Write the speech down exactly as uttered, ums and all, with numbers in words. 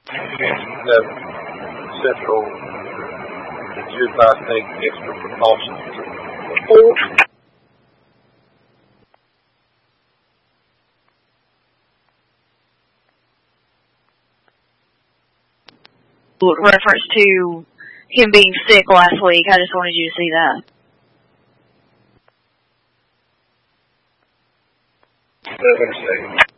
And uh, Central, did you advise take extra precautions? Reference to him being sick last week. I just wanted you to see that. Wait a second.